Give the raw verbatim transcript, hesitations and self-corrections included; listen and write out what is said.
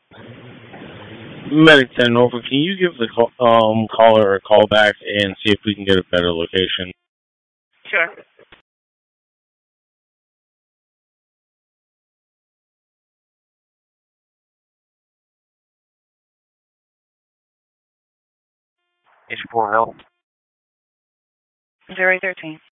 Medic ten Norfolk, can you give the call, um, caller a call back and see if we can get a better location? Sure. H four help. Zero thirteen.